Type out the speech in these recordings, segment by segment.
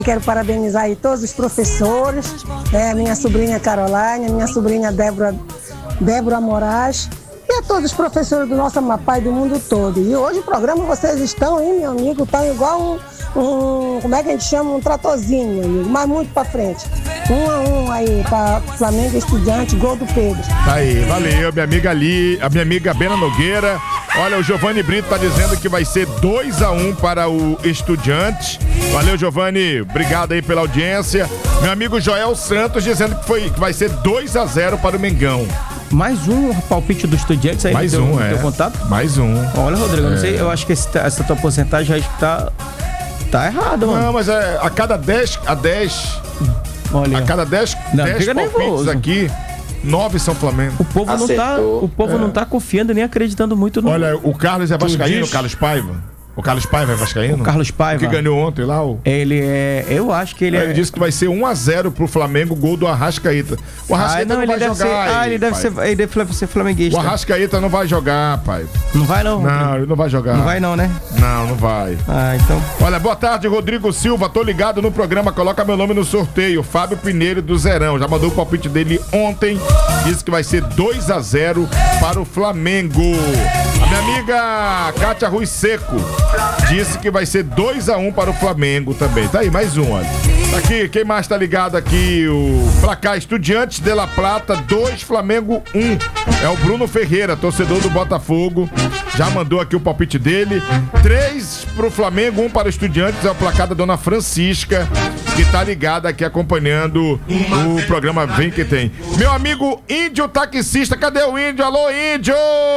Quero parabenizar aí todos os professores, minha sobrinha Caroline, minha sobrinha Débora Moraes e a todos os professores do nosso Amapá e do mundo todo. E hoje o programa vocês estão aí, meu amigo, estão igual como é que a gente chama? Um tratorzinho, meu amigo, mas muito pra frente. 1-1 aí para Flamengo Estudiante, gol do Pedro. Tá aí, valeu, minha amiga ali, a minha amiga Bena Nogueira. Olha, o Giovanni Brito tá dizendo que vai ser 2-1 para o Estudiante. Valeu, Giovanni, obrigado aí pela audiência. Meu amigo Joel Santos dizendo que vai ser 2-0 para o Mengão. Mais um palpite do Estudiantes aí. Mais um, teu contato? Mais um. Olha, Rodrigo, não sei, eu acho que essa tua porcentagem aí tá errada, mano. Não, mas a cada 10... Olha. A cada 10 palpites nervoso. Aqui, 9 são Flamengo. O povo não tá confiando nem acreditando muito no... Olha, o Carlos é vascaíno, o Carlos Paiva. O Carlos Paiva é vascaíno? O Carlos Paiva. Que ganhou ontem lá. Ele é... Eu acho que ele disse que vai ser 1-0 pro Flamengo, gol do Arrascaeta. O Arrascaeta não vai jogar. Ele deve ser flamenguista. O Arrascaeta não vai jogar, pai. Não vai não? Não, ele não vai jogar. Não vai não, né? Não vai. Então... Olha, boa tarde, Rodrigo Silva. Tô ligado no programa, coloca meu nome no sorteio. Fábio Pinheiro do Zerão. Já mandou o palpite dele ontem. Disse que vai ser 2-0 para o Flamengo. A minha amiga Kátia Ruiz Seco disse que vai ser 2-1 para o Flamengo também. Tá aí, mais um, olha. Tá aqui, quem mais tá ligado aqui? O placar Estudiantes de La Plata 2, Flamengo 1. É o Bruno Ferreira, torcedor do Botafogo. Já mandou aqui o palpite dele. 3 pro Flamengo, 1 para o Estudiantes. É o placar da dona Francisca, que tá ligada aqui acompanhando o programa Vem Que Tem. Meu amigo Índio Taxista, cadê o Índio? Alô, Índio!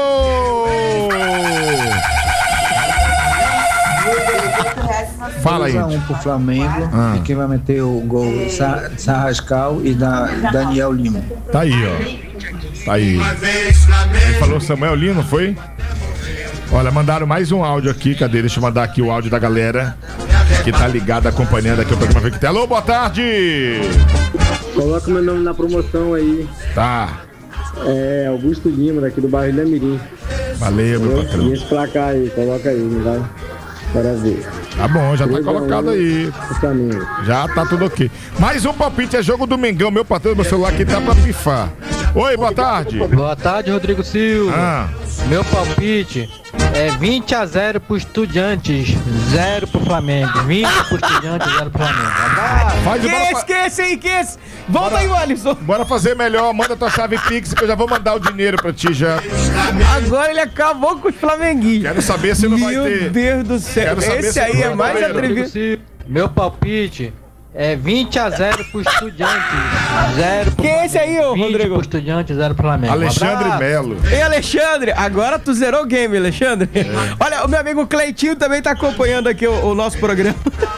Fala aí. 2-1 pro Flamengo. E quem vai meter o gol Sarrascal e Daniel Lima. Tá aí, ó. Tá aí. Ele falou Samuel Lima, foi? Olha, mandaram mais um áudio aqui. Cadê? Deixa eu mandar aqui o áudio da galera que tá ligada, acompanhando aqui o programa Vem Que Tem. Alô, boa tarde! Coloca meu nome na promoção aí. Tá. É Augusto Lima, daqui do bairro Ilhamirim. Valeu, meu patrão. E esse placar aí, coloca aí, não vai? Para ver. Tá bom, já tá colocado aí. Já tá tudo ok. Mais um palpite, é jogo do Mengão. Meu patrão, meu celular aqui tá pra pifar. Oi, boa tarde. Boa tarde, Rodrigo Silva. Meu palpite é 20-0 pro Estudiantes, 0 pro Flamengo. 20 pro Estudiantes, 0 pro Flamengo. Que esse? Volta aí, Alisson. Bora fazer melhor, manda tua chave Pix que eu já vou mandar o dinheiro pra ti já. Agora ele acabou com os flamenguistas. Quero saber se não vai ter. Meu Deus do céu. Esse aí é mais atrevido. Meu palpite é 20-0 pro Estudiantes, 0 pro Flamengo. Que esse aí, ô, 20 Rodrigo? pro Estudiantes, 0 pro Flamengo. Alexandre Melo. Ei, Alexandre, agora tu zerou o game, Alexandre. Olha, o meu amigo Cleitinho também tá acompanhando aqui o nosso programa.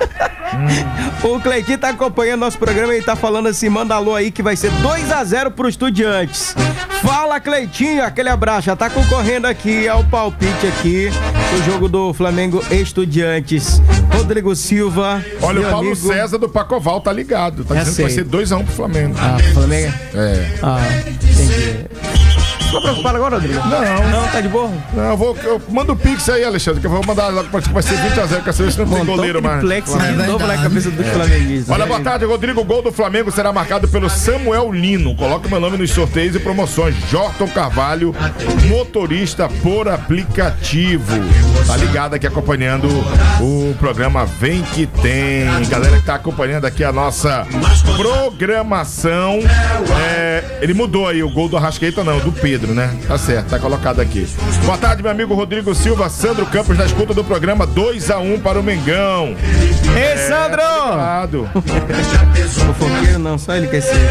O Cleitinho tá acompanhando nosso programa e tá falando assim, manda alô aí que vai ser 2-0 pro Estudiantes. Fala, Cleitinho, aquele abraço, já tá concorrendo aqui ao palpite aqui do jogo do Flamengo Estudiantes. Rodrigo Silva. Olha, o Paulo César do Pacoval tá ligado, tá dizendo que vai ser 2-1 pro Flamengo. Flamengo? Entendi. Ficou preocupado agora, Rodrigo? Não, tá de boa? Não, eu mando o Pix aí, Alexandre, que eu vou mandar logo pra ti que vai ser 20-0, que essa não tem goleiro mais. De novo na cabeça dos flamenguistas. Olha, boa tarde, Rodrigo. O gol do Flamengo será marcado pelo Samuel Lino. Coloca meu nome nos sorteios e promoções. Jorton Carvalho, motorista por aplicativo. Tá ligado aqui acompanhando o programa Vem Que Tem. Galera que tá acompanhando aqui a nossa programação. Ele mudou aí o gol do Arrascaeta, não, do Pedro, né? Tá certo, tá colocado aqui. Boa tarde, meu amigo Rodrigo Silva. Sandro Campos na escuta do programa 2-1 para o Mengão. Ei, Sandro! Obrigado. Fofoqueiro não, só ele quer ser.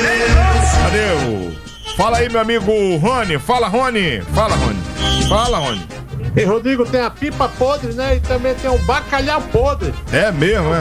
Cadê? Fala aí, meu amigo Rony. Fala, Rony. Fala, Rony. E Rodrigo, tem a pipa podre, né? E também tem o bacalhau podre. É mesmo,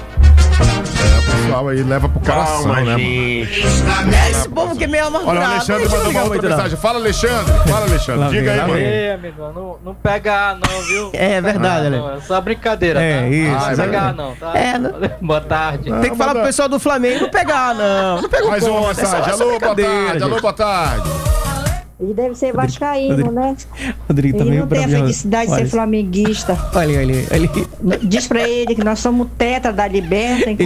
o pessoal aí leva pro coração, né, mano? Esse povo que é meio amargurado. Olha, o Alexandre mandou uma outra mensagem. Fala, Alexandre. Diga aí, mano. Amigo, não pega não, viu? É verdade, não, é só brincadeira, tá? Isso. Não pega não, tá? Boa tarde. Tem que falar pro pessoal do Flamengo não pegar, não. Não pega o mais uma mensagem. Alô, boa tarde. Ele deve ser vascaíno, né? Rodrigo tá Ele meio não tem a bravo. felicidade de ser flamenguista. Olha. Diz pra ele que nós somos tetra da Liberta,